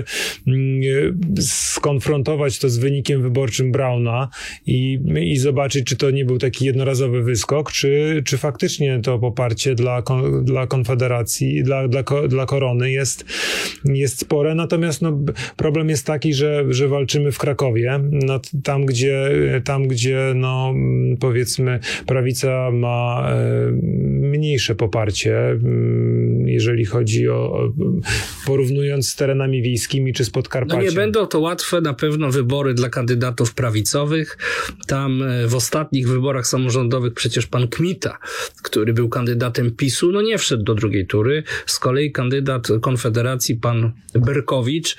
skonfrontować to z wynikiem wyborczym Brauna i zobaczyć, czy to nie był taki jednorazowy wyskok, czy faktycznie to poparcie dla Konfederacji, dla Korony jest spore. Natomiast no, problem jest taki, że walczymy w Krakowie, no, tam gdzie no, powiedzmy prawica ma mniejsze poparcie, jeżeli chodzi o porównując z terenami wiejskimi czy z Podkarpaciem. No nie będą to łatwe na pewno wybory dla kandydatów prawicowych. Tam w ostatnich wyborach samorządowych przecież pan Kmita, który był kandydatem PiS-u, no nie wszedł do drugiej tury. Z kolei kandydat Konfederacji, pan Berkowicz,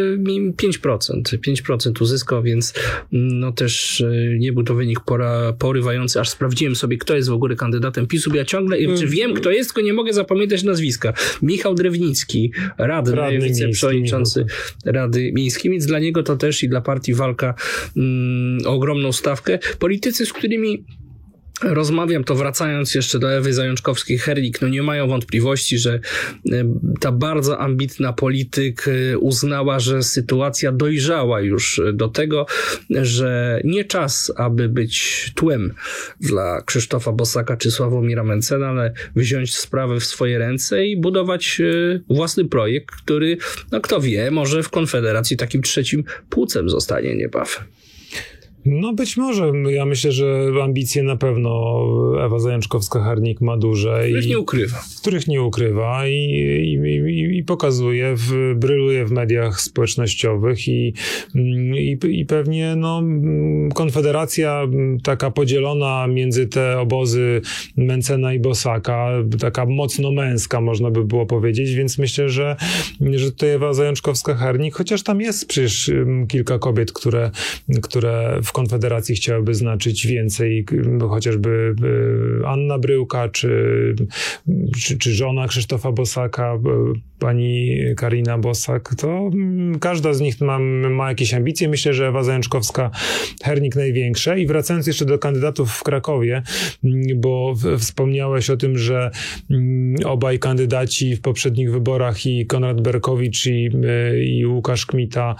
5% uzyskał, więc no też nie był to wynik porywający. Aż sprawdziłem sobie, kto jest w ogóle kandydatem PiS-u, bo ja ciągle wiem, kto jest, tylko nie mogę zapamiętać nazwiska. Michał Drewnicki, radny wiceprzewodniczący Rady Miejskiej, więc dla niego to też i dla partii walka o ogromną stawkę. Politycy, z którymi rozmawiam, to wracając jeszcze do Ewy Zajączkowskiej-Hernik, no nie mają wątpliwości, że ta bardzo ambitna polityk uznała, że sytuacja dojrzała już do tego, że nie czas, aby być tłem dla Krzysztofa Bosaka czy Sławomira Mencena, ale wziąć sprawę w swoje ręce i budować własny projekt, który, no kto wie, może w Konfederacji takim trzecim płucem zostanie niebawem. No być może. Ja myślę, że ambicje na pewno Ewa Zajączkowska-Hernik ma duże. Których nie ukrywa i pokazuje, bryluje w mediach społecznościowych i pewnie no, Konfederacja taka podzielona między te obozy Mencena i Bosaka, taka mocno męska można by było powiedzieć, więc myślę, że tutaj Ewa Zajączkowska-Hernik, chociaż tam jest przecież kilka kobiet, które w Konfederacji chciałyby znaczyć więcej, chociażby Anna Bryłka, czy żona Krzysztofa Bosaka, pani Karina Bosak, to każda z nich ma jakieś ambicje. Myślę, że Ewa Zajączkowska-Hernik największe. I wracając jeszcze do kandydatów w Krakowie, bo wspomniałeś o tym, że obaj kandydaci w poprzednich wyborach, i Konrad Berkowicz i Łukasz Kmita,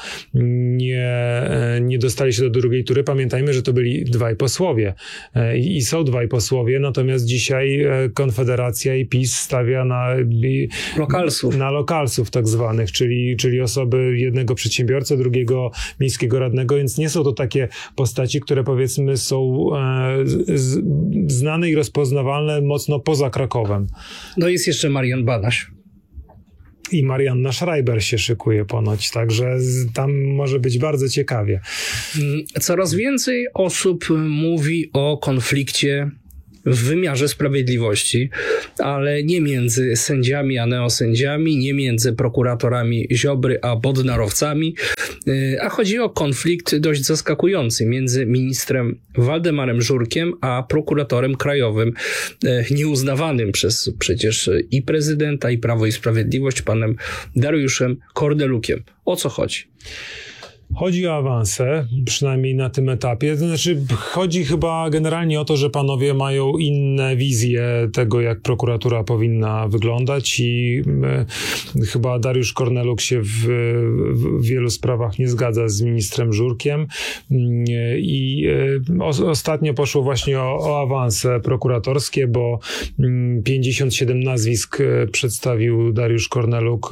nie dostali się do drugiej tury. Pamiętajmy, że to byli dwaj posłowie i są dwaj posłowie, natomiast dzisiaj Konfederacja i PiS stawia na lokalsów tak zwanych, czyli osoby jednego przedsiębiorcy, drugiego miejskiego radnego, więc nie są to takie postaci, które powiedzmy są znane i rozpoznawalne mocno poza Krakowem. No jest jeszcze Marian Banaś. I Marianna Schreiber się szykuje ponoć, także tam może być bardzo ciekawie. Coraz więcej osób mówi o konflikcie w wymiarze sprawiedliwości, ale nie między sędziami a neosędziami, nie między prokuratorami Ziobry a bodnarowcami, a chodzi o konflikt dość zaskakujący między ministrem Waldemarem Żurkiem a prokuratorem krajowym, nieuznawanym przez przecież i prezydenta, i Prawo i Sprawiedliwość, panem Dariuszem Kornelukiem. O co chodzi? Chodzi o awanse, przynajmniej na tym etapie. To znaczy, chodzi chyba generalnie o to, że panowie mają inne wizje tego, jak prokuratura powinna wyglądać i chyba Dariusz Korneluk się w wielu sprawach nie zgadza z ministrem Żurkiem i ostatnio poszło właśnie o awanse prokuratorskie, bo 57 nazwisk przedstawił Dariusz Korneluk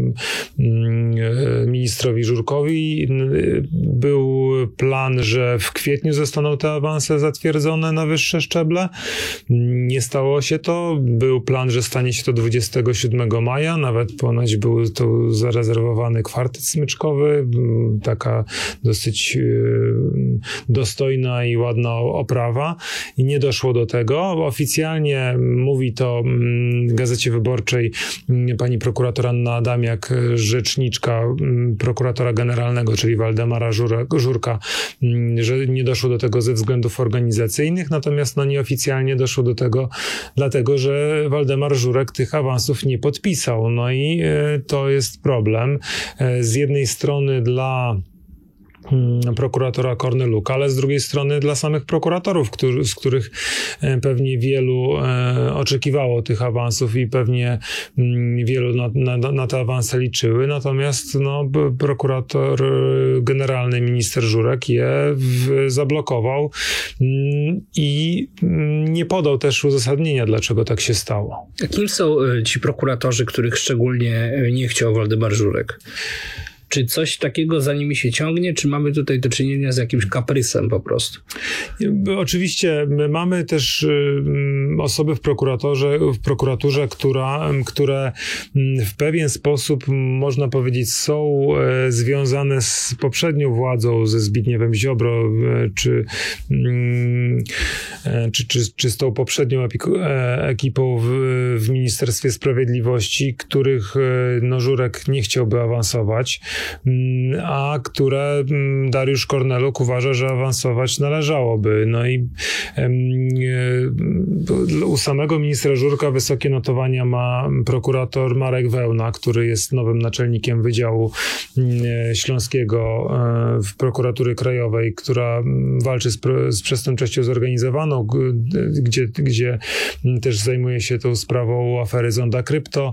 ministrowi Żurkowi. Był plan, że w kwietniu zostaną te awanse zatwierdzone na wyższe szczeble. Nie stało się to. Był plan, że stanie się to 27 maja. Nawet ponoć był to zarezerwowany kwartet smyczkowy. Taka dosyć dostojna i ładna oprawa. I nie doszło do tego. Oficjalnie mówi to w Gazecie Wyborczej pani prokurator Anna Adamiak, rzeczniczka prokuratora generalnego, czyli Waldemara Żurka, że nie doszło do tego ze względów organizacyjnych, natomiast nieoficjalnie doszło do tego dlatego, że Waldemar Żurek tych awansów nie podpisał. No i to jest problem. Z jednej strony dla prokuratora Korneluka, ale z drugiej strony dla samych prokuratorów, z których pewnie wielu oczekiwało tych awansów i pewnie wielu na te awanse liczyły. Natomiast prokurator generalny, minister Żurek je zablokował i nie podał też uzasadnienia, dlaczego tak się stało. A kim są ci prokuratorzy, których szczególnie nie chciał Waldemar Żurek? Czy coś takiego za nimi się ciągnie, czy mamy tutaj do czynienia z jakimś kaprysem po prostu? Oczywiście my mamy też osoby w prokuraturze, które w pewien sposób, można powiedzieć, są związane z poprzednią władzą, ze Zbigniewem Ziobro, czy z tą poprzednią ekipą w Ministerstwie Sprawiedliwości, których Żurek nie chciałby awansować, a które Dariusz Korneluk uważa, że awansować należałoby. No i u samego ministra Żurka wysokie notowania ma prokurator Marek Wełna, który jest nowym naczelnikiem Wydziału Śląskiego w Prokuratury Krajowej, która walczy z przestępczością zorganizowaną, gdzie też zajmuje się tą sprawą afery Zonda Krypto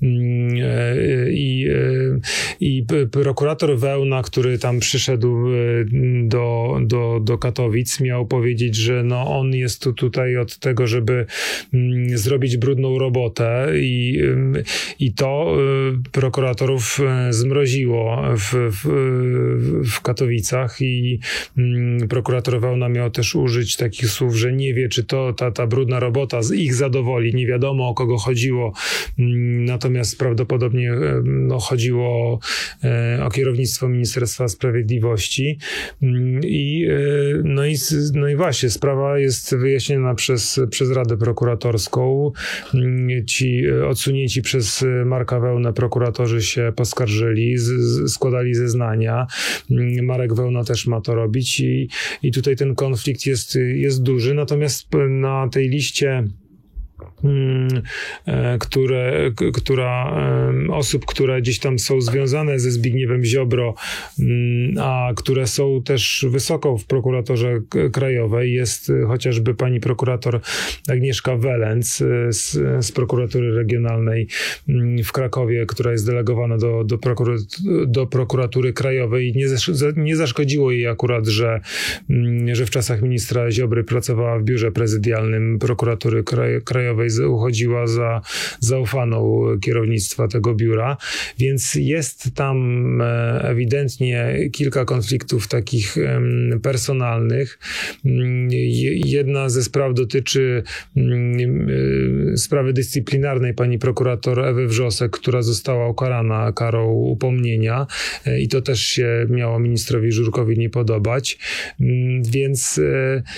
i prokurator Wełna, który tam przyszedł do Katowic, miał powiedzieć, że on jest tutaj od tego, żeby zrobić brudną robotę i to prokuratorów zmroziło w Katowicach i prokurator Wełna miał też użyć takich słów, że nie wie, czy to ta brudna robota ich zadowoli. Nie wiadomo, o kogo chodziło, natomiast prawdopodobnie chodziło o kierownictwo Ministerstwa Sprawiedliwości i właśnie sprawa jest wyjaśniona przez Radę Prokuratorską. Ci odsunięci przez Marka Wełnę prokuratorzy się poskarżyli, składali zeznania. Marek Wełna też ma to robić i tutaj ten konflikt jest duży, natomiast na tej liście osób, które gdzieś tam są związane ze Zbigniewem Ziobro, a które są też wysoko w prokuraturze krajowej, jest chociażby pani prokurator Agnieszka Welęc z prokuratury regionalnej w Krakowie, która jest delegowana do prokuratury krajowej. Nie zaszkodziło jej akurat, że w czasach ministra Ziobry pracowała w biurze prezydialnym prokuratury krajowej, uchodziła za zaufaną kierownictwa tego biura, więc jest tam ewidentnie kilka konfliktów takich personalnych. Jedna ze spraw dotyczy sprawy dyscyplinarnej pani prokurator Ewy Wrzosek, która została ukarana karą upomnienia i to też się miało ministrowi Żurkowi nie podobać, więc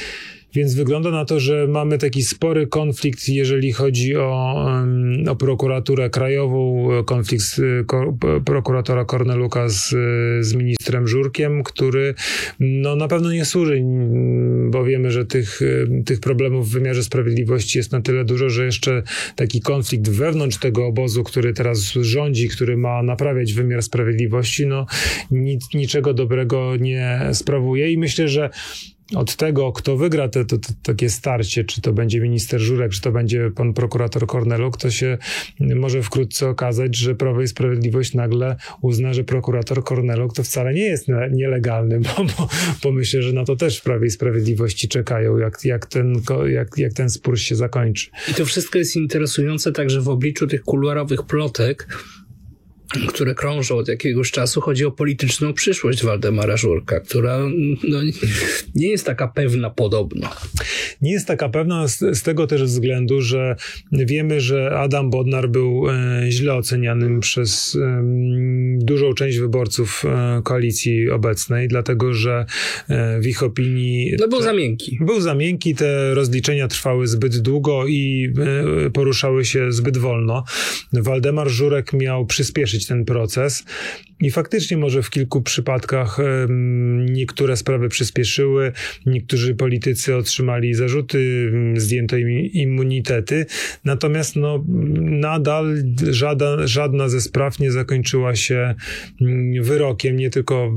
Więc wygląda na to, że mamy taki spory konflikt, jeżeli chodzi o prokuraturę krajową, konflikt prokuratora Korneluka z ministrem Żurkiem, który na pewno nie służy, bo wiemy, że tych problemów w wymiarze sprawiedliwości jest na tyle dużo, że jeszcze taki konflikt wewnątrz tego obozu, który teraz rządzi, który ma naprawiać wymiar sprawiedliwości, niczego dobrego nie sprawuje i myślę, że od tego, kto wygra takie starcie, czy to będzie minister Żurek, czy to będzie pan prokurator Korneluk, to się może wkrótce okazać, że Prawo i Sprawiedliwość nagle uzna, że prokurator Korneluk to wcale nie jest nielegalny, bo myślę, że na to też w Prawie i Sprawiedliwości czekają, jak ten spór się zakończy. I to wszystko jest interesujące także w obliczu tych kuluarowych plotek, które krążą od jakiegoś czasu. Chodzi o polityczną przyszłość Waldemara Żurka, która nie jest taka pewna podobno. Nie jest taka pewna z tego też względu, że wiemy, że Adam Bodnar był źle ocenianym przez dużą część wyborców koalicji obecnej, dlatego że w ich opinii... był za miękki. Był za miękki, te rozliczenia trwały zbyt długo i poruszały się zbyt wolno. Waldemar Żurek miał przyspieszyć ten proces i faktycznie może w kilku przypadkach niektóre sprawy przyspieszyły, niektórzy politycy otrzymali zarzuty, zdjęto im immunitety, natomiast nadal żadna ze spraw nie zakończyła się wyrokiem, nie tylko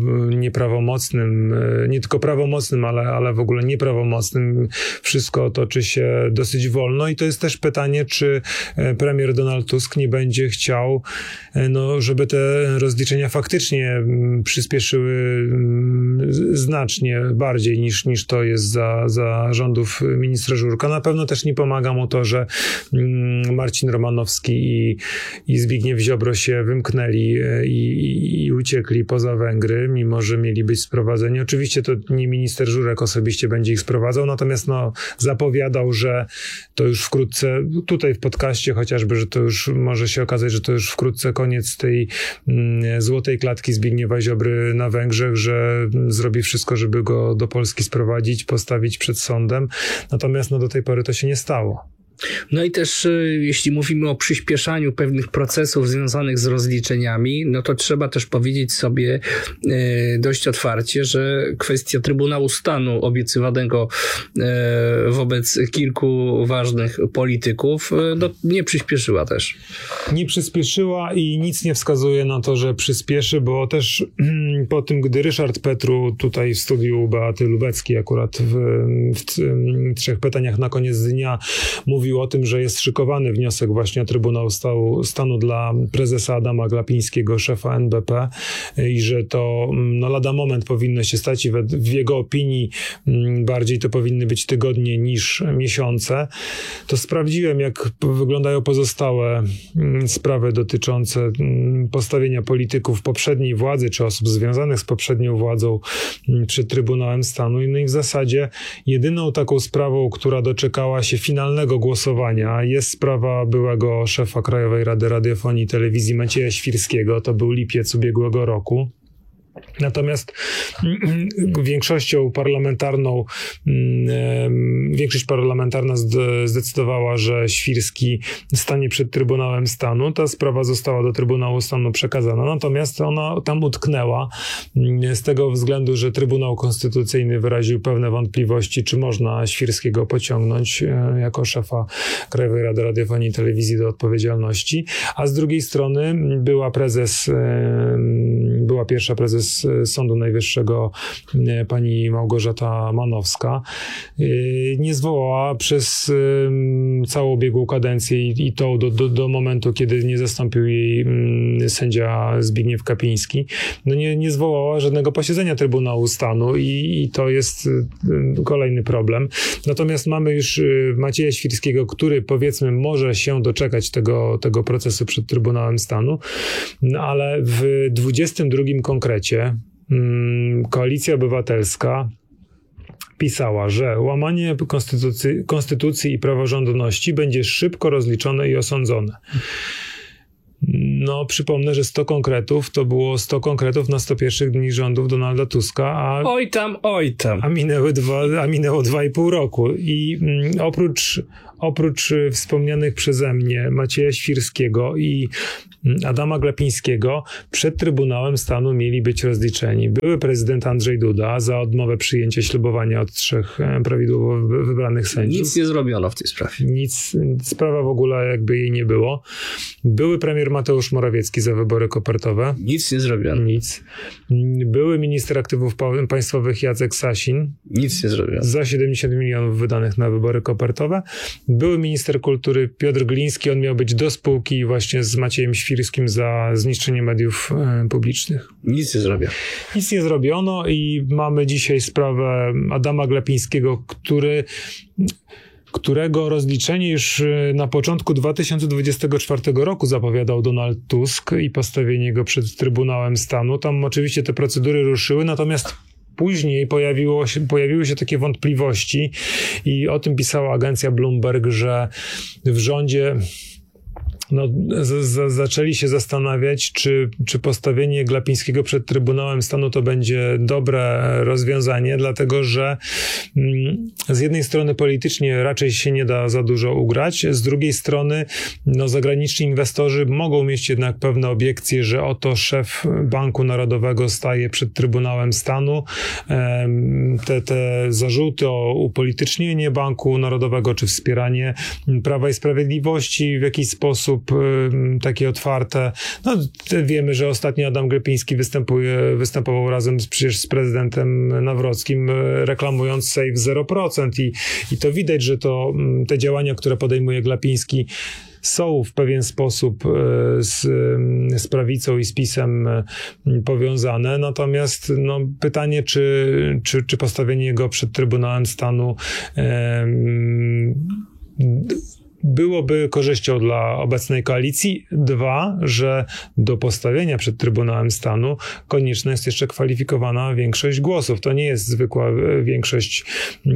prawomocnym, ale w ogóle nieprawomocnym. Wszystko toczy się dosyć wolno i to jest też pytanie, czy premier Donald Tusk nie będzie chciał, żeby te rozliczenia faktycznie przyspieszyły znacznie bardziej niż to jest za rządów ministra Żurka. Na pewno też nie pomaga mu to, że Marcin Romanowski i Zbigniew Ziobro się wymknęli i uciekli poza Węgry, mimo że mieli być sprowadzeni. Oczywiście to nie minister Żurek osobiście będzie ich sprowadzał, natomiast zapowiadał, że to już wkrótce, tutaj w podcaście chociażby, że to już może się okazać, że to już wkrótce koniec tej złotej klatki Zbigniewa Ziobry na Węgrzech, że zrobi wszystko, żeby go do Polski sprowadzić, postawić przed sądem. Natomiast do tej pory to się nie stało. No i też jeśli mówimy o przyspieszaniu pewnych procesów związanych z rozliczeniami, to trzeba też powiedzieć sobie dość otwarcie, że kwestia Trybunału Stanu obiecywanego wobec kilku ważnych polityków nie przyspieszyła też. Nie przyspieszyła i nic nie wskazuje na to, że przyspieszy, bo też po tym, gdy Ryszard Petru tutaj w studiu Beaty Lubeckiej akurat w trzech pytaniach na koniec dnia mówił o tym, że jest szykowany wniosek właśnie o Trybunał Stanu dla prezesa Adama Glapińskiego, szefa NBP i że to lada moment powinno się stać i w jego opinii bardziej to powinny być tygodnie niż miesiące. To sprawdziłem, jak wyglądają pozostałe sprawy dotyczące postawienia polityków poprzedniej władzy czy osób związanych z poprzednią władzą przed Trybunałem Stanu. I w zasadzie jedyną taką sprawą, która doczekała się finalnego głosowania, jest sprawa byłego szefa Krajowej Rady Radiofonii i Telewizji Macieja Świrskiego. To był lipiec ubiegłego roku. Natomiast większość parlamentarna zdecydowała, że Świrski stanie przed Trybunałem Stanu. Ta sprawa została do Trybunału Stanu przekazana, natomiast ona tam utknęła z tego względu, że Trybunał Konstytucyjny wyraził pewne wątpliwości, czy można Świrskiego pociągnąć jako szefa Krajowej Rady Radiofonii i Telewizji do odpowiedzialności, a z drugiej strony była pierwsza prezes Sądu Najwyższego pani Małgorzata Manowska, nie zwołała przez całą ubiegłą kadencję i to do momentu, kiedy nie zastąpił jej sędzia Zbigniew Kapiński, nie zwołała żadnego posiedzenia Trybunału Stanu i to jest kolejny problem. Natomiast mamy już Macieja Świrskiego, który powiedzmy może się doczekać tego procesu przed Trybunałem Stanu, ale w 22 konkrecie Koalicja Obywatelska pisała, że łamanie konstytucji i praworządności będzie szybko rozliczone i osądzone. No, przypomnę, że 100 konkretów to było 100 konkretów na 100 pierwszych dni rządów Donalda Tuska, a minęło 2,5 roku. I oprócz wspomnianych przeze mnie Macieja Świrskiego i Adama Glapińskiego przed Trybunałem Stanu mieli być rozliczeni były prezydent Andrzej Duda za odmowę przyjęcia ślubowania od 3 prawidłowo wybranych sędziów. Nic nie zrobiono w tej sprawie. Sprawa w ogóle jakby jej nie było. Były premier Mateusz Morawiecki za wybory kopertowe. Nic nie zrobiono. Nic. Były minister aktywów państwowych Jacek Sasin. Nic nie zrobiono. Za 70 milionów wydanych na wybory kopertowe. Były minister kultury Piotr Gliński. On miał być do spółki właśnie z Maciejem Świrskim za zniszczenie mediów publicznych. Nic nie zrobiono. Nic nie zrobiono i mamy dzisiaj sprawę Adama Glapińskiego, którego rozliczenie już na początku 2024 roku zapowiadał Donald Tusk i postawienie go przed Trybunałem Stanu. Tam oczywiście te procedury ruszyły, natomiast później pojawiły się takie wątpliwości i o tym pisała agencja Bloomberg, że w rządzie zaczęli się zastanawiać, czy postawienie Glapińskiego przed Trybunałem Stanu to będzie dobre rozwiązanie, dlatego że z jednej strony politycznie raczej się nie da za dużo ugrać, z drugiej strony zagraniczni inwestorzy mogą mieć jednak pewne obiekcje, że oto szef Banku Narodowego staje przed Trybunałem Stanu. Te zarzuty o upolitycznienie Banku Narodowego, czy wspieranie Prawa i Sprawiedliwości w jakiś sposób takie otwarte. Wiemy, że ostatnio Adam Glapiński występował razem przecież z prezydentem Nawrockim, reklamując Save 0%, i to widać, że te działania, które podejmuje Glapiński, są w pewien sposób z prawicą i z PiS-em powiązane. Natomiast pytanie, czy postawienie go przed Trybunałem Stanu byłoby korzyścią dla obecnej koalicji. 2, że do postawienia przed Trybunałem Stanu konieczna jest jeszcze kwalifikowana większość głosów. To nie jest zwykła większość,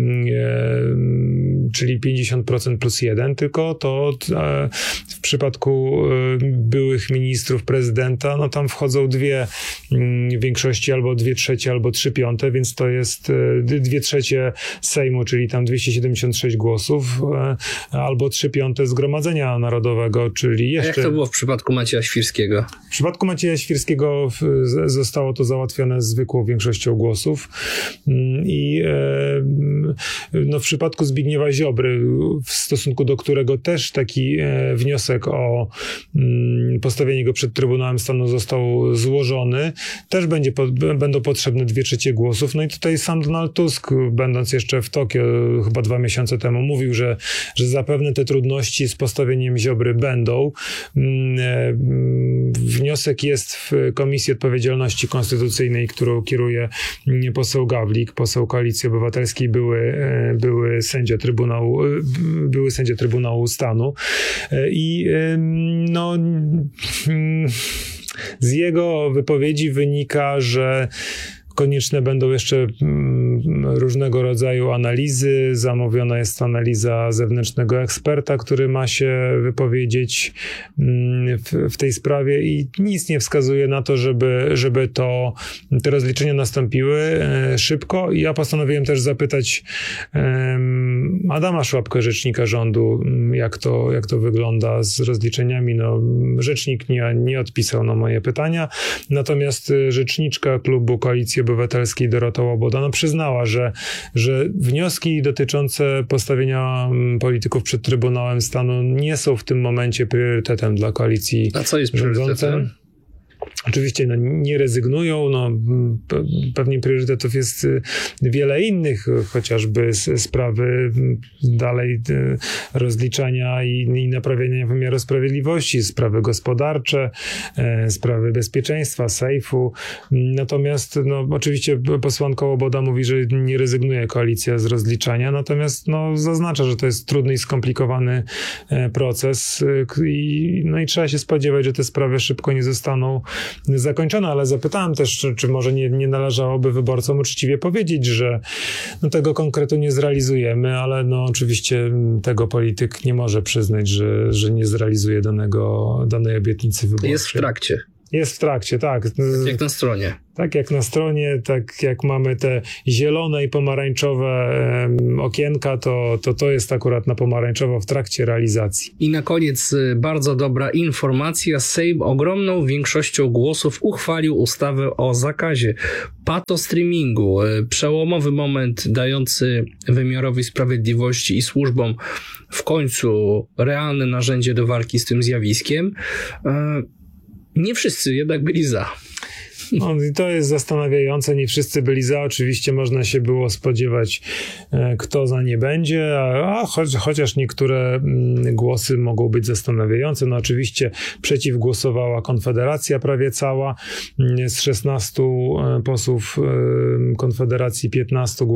czyli 50% plus 1, tylko to w przypadku byłych ministrów prezydenta, tam wchodzą 2 większości, albo 2/3, albo 3/5, więc to jest 2/3 Sejmu, czyli tam 276 głosów, albo 3/5 Zgromadzenia Narodowego, czyli jeszcze... A jak to było w przypadku Macieja Świrskiego? W przypadku Macieja Świrskiego zostało to załatwione zwykłą większością głosów i w przypadku Zbigniewa Ziobry, w stosunku do którego też taki wniosek o postawienie go przed Trybunałem Stanu został złożony, też będą potrzebne 2/3 głosów. No i tutaj sam Donald Tusk, będąc jeszcze w Tokio chyba 2 miesiące temu, mówił, że zapewne te trudności z postawieniem Ziobry będą. Wniosek jest w Komisji Odpowiedzialności Konstytucyjnej, którą kieruje poseł Gawlik, poseł Koalicji Obywatelskiej, były sędzia Trybunału Stanu. I z jego wypowiedzi wynika, że konieczne będą jeszcze różnego rodzaju analizy. Zamówiona jest analiza zewnętrznego eksperta, który ma się wypowiedzieć w tej sprawie i nic nie wskazuje na to, żeby te rozliczenia nastąpiły szybko. I ja postanowiłem też zapytać Adama Szłapkę, rzecznika rządu, jak to wygląda z rozliczeniami. Rzecznik nie odpisał na moje pytania, natomiast rzeczniczka klubu Koalicji Obywatelskiej Dorota Łoboda przyznała, że wnioski dotyczące postawienia polityków przed Trybunałem Stanu nie są w tym momencie priorytetem dla koalicji. A co jest priorytetem? Oczywiście nie rezygnują, pewnie priorytetów jest wiele innych, chociażby sprawy dalej rozliczania i naprawiania wymiaru sprawiedliwości, sprawy gospodarcze, sprawy bezpieczeństwa, sejfu. Natomiast oczywiście posłanka Łoboda mówi, że nie rezygnuje koalicja z rozliczania, natomiast zaznacza, że to jest trudny i skomplikowany proces i trzeba się spodziewać, że te sprawy szybko nie zostaną zakończone, ale zapytałem też, czy może nie należałoby wyborcom uczciwie powiedzieć, że tego konkretu nie zrealizujemy, ale oczywiście tego polityk nie może przyznać, że nie zrealizuje danej obietnicy wyborczej. Jest w trakcie. Jest w trakcie, tak. Tak jak na stronie. Tak jak na stronie, tak jak mamy te zielone i pomarańczowe okienka, to jest akurat na pomarańczowo w trakcie realizacji. I na koniec bardzo dobra informacja. Sejm ogromną większością głosów uchwalił ustawę o zakazie patostreamingu. Przełomowy moment dający wymiarowi sprawiedliwości i służbom w końcu realne narzędzie do walki z tym zjawiskiem. Nie wszyscy jednak byli za. I to jest zastanawiające, nie wszyscy byli za, oczywiście można się było spodziewać, kto za nie będzie, chociaż niektóre głosy mogą być zastanawiające. Oczywiście przeciw głosowała Konfederacja prawie cała, z 16 posłów Konfederacji 15